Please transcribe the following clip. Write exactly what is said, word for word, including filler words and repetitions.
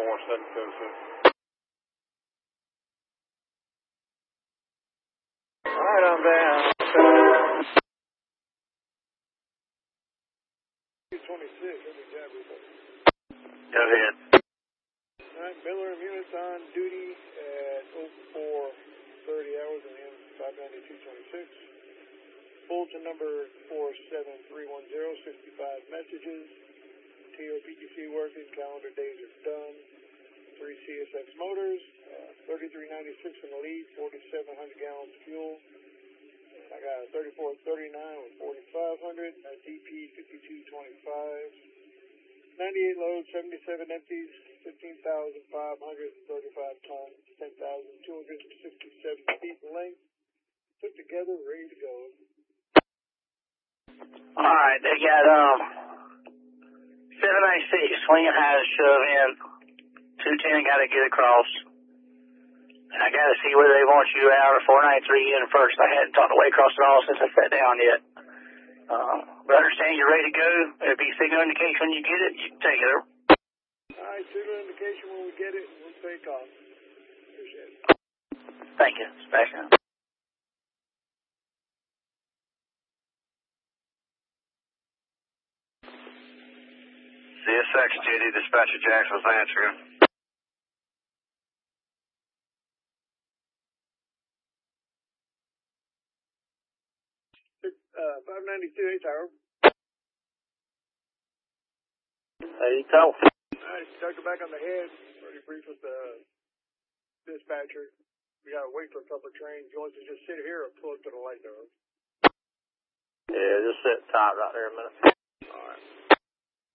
four seven two six. All right, I'm down. two twenty-six, let me grab it. Go ahead. All right, Miller and units on duty at oh four thirty hours and M five ninety-two twenty-six. Bulletin number four seven three one zero, sixty-five messages. T O P T C working, calendar days are done. Three C S X motors, uh, thirty-three ninety-six in the lead, forty-seven hundred gallons of fuel. I got a thirty-four thirty-nine with forty-five hundred, a D P fifty-two twenty-five. ninety-eight loads, seventy-seven empties, fifteen thousand five hundred thirty-five tons, ten thousand two hundred sixty-seven feet in length. Put together, ready to go. All right, they got um seven ninety-six swinging high to shove in. two ten got to get across. And I got to see whether they want you out or four ninety-three in first. I hadn't talked away across at all since I sat down yet. Uh, but I understand you're ready to go. It'll be signal indication when you get it. You can take it over. All right, signal indication when we get it, and we'll take off. Appreciate it. Thank you, Sebastian. C S X J D Dispatcher Jackson was answering. Uh, five ninety-two, eight tower. There you go. All right, Doctor back on the head. Ready to brief with the dispatcher. We got to wait for a couple of trains. You want to just sit here or pull up to the light door? Yeah, just sit tight right there a minute. All right.